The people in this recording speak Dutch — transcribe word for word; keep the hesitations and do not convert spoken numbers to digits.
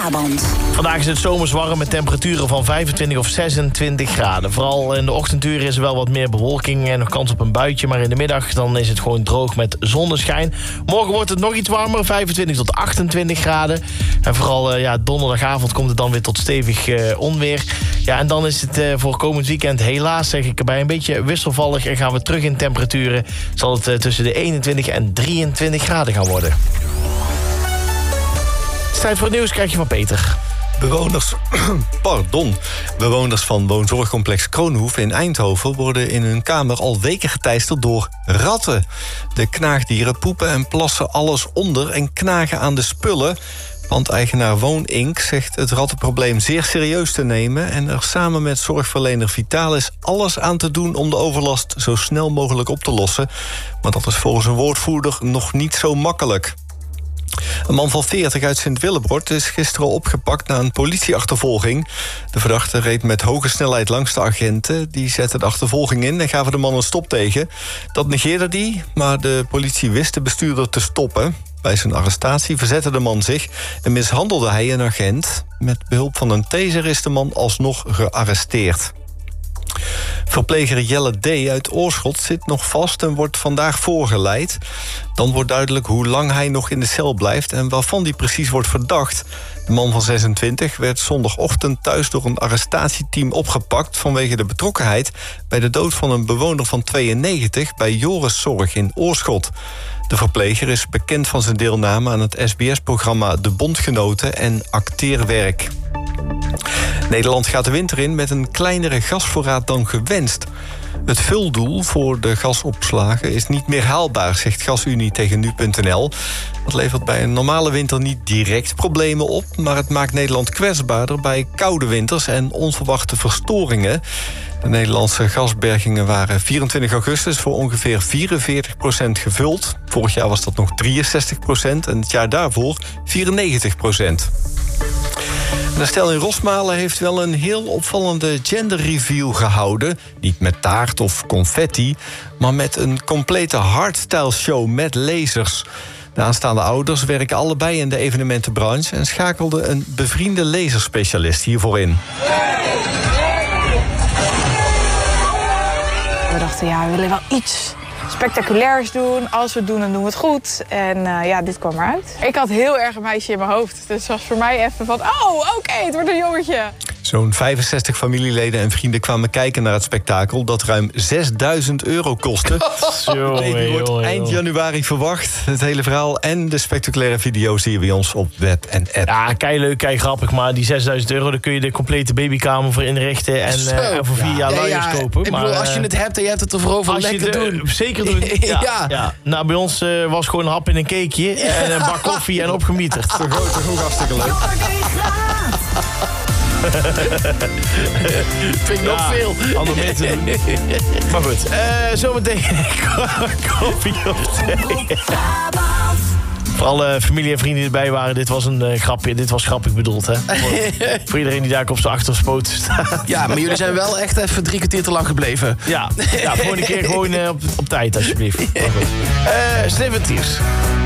Brabant. Vandaag is het zomers warm met temperaturen van vijfentwintig of zesentwintig graden. Vooral in de ochtenduren is er wel wat meer bewolking en nog kans op een buitje. Maar in de middag dan is het gewoon droog met zonneschijn. Morgen wordt het nog iets warmer, vijfentwintig tot achtentwintig graden. En vooral uh, ja, donderdagavond komt het dan weer tot stevig uh, onweer. Ja, en dan is het uh, voor komend weekend helaas, zeg ik erbij, een beetje wisselvallig. En gaan we terug in temperaturen. Zal het uh, tussen de eenentwintig en drieëntwintig graden gaan worden. Tijd voor het nieuws krijg je van Peter. Bewoners, pardon, bewoners van woonzorgcomplex Kroonhoef in Eindhoven worden in hun kamer al weken geteisterd door ratten. De knaagdieren poepen en plassen alles onder en knagen aan de spullen. Pandeigenaar Woon Inc zegt het rattenprobleem zeer serieus te nemen en er samen met zorgverlener Vitalis alles aan te doen om de overlast zo snel mogelijk op te lossen. Maar dat is volgens een woordvoerder nog niet zo makkelijk. Een man van veertig uit Sint-Willebroord is gisteren opgepakt na een politieachtervolging. De verdachte reed met hoge snelheid langs de agenten. Die zetten de achtervolging in en gaven de man een stop tegen. Dat negeerde hij, maar de politie wist de bestuurder te stoppen. Bij zijn arrestatie verzette de man zich en mishandelde hij een agent. Met behulp van een taser is de man alsnog gearresteerd. Verpleger Jelle D. uit Oorschot zit nog vast en wordt vandaag voorgeleid. Dan wordt duidelijk hoe lang hij nog in de cel blijft en waarvan hij precies wordt verdacht. De man van zesentwintig werd zondagochtend thuis door een arrestatieteam opgepakt vanwege de betrokkenheid bij de dood van een bewoner van tweeënnegentig bij Joriszorg in Oorschot. De verpleger is bekend van zijn deelname aan het S B S-programma De Bondgenoten en Acteerwerk. Nederland gaat de winter in met een kleinere gasvoorraad dan gewenst. Het vuldoel voor de gasopslagen is niet meer haalbaar, zegt GasUnie tegen nu punt n l. Dat levert bij een normale winter niet direct problemen op, maar het maakt Nederland kwetsbaarder bij koude winters en onverwachte verstoringen. De Nederlandse gasbergingen waren vierentwintig augustus voor ongeveer vierenveertig procent gevuld. Vorig jaar was dat nog drieënzestig procent en het jaar daarvoor vierennegentig procent. Een stel in Rosmalen heeft wel een heel opvallende genderreview gehouden. Niet met taart of confetti, maar met een complete hardstyle show met lasers. De aanstaande ouders werken allebei in de evenementenbranche en schakelden een bevriende laserspecialist hiervoor in. We dachten, ja, we willen wel iets spectaculairs doen. Als we het doen, dan doen we het goed. En uh, ja, dit kwam eruit. Ik had heel erg een meisje in mijn hoofd. Dus het was voor mij even van, oh, oké, okay, het wordt een jongetje. Zo'n vijfenzestig familieleden en vrienden kwamen kijken naar het spektakel dat ruim zesduizend euro kostte. Zo, Die wordt joh, eind joh. januari verwacht. Het hele verhaal en de spectaculaire video zie je bij ons op web en app. Ja, kei leuk, kei grappig, maar die zesduizend euro... daar kun je de complete babykamer voor inrichten en, uh, en voor vier ja. jaar ja, luiers ja. kopen. Ik bedoel, maar, als je het hebt en je hebt het ervoor over, lekker de, doen. Zeker doen. Ja, ja. ja. Nou, bij ons uh, was gewoon een hap in een cakeje en een bak koffie en opgemieterd. Toch ook, toch ook hartstikke leuk. Vind ik Ja, nog veel. andere mensen doen. Maar goed, uh, zometeen koffie of thee. Voor alle familie en vrienden die erbij waren, dit was een uh, grapje. Dit was grappig bedoeld, hè? Voor, voor iedereen die daar op zijn achterpoot staat. Ja, maar jullie zijn wel echt even drie kwartier te lang gebleven. Ja, ja, volgende keer gewoon uh, op, op tijd, alsjeblieft. Maar goed. Uh, Sniffentiers.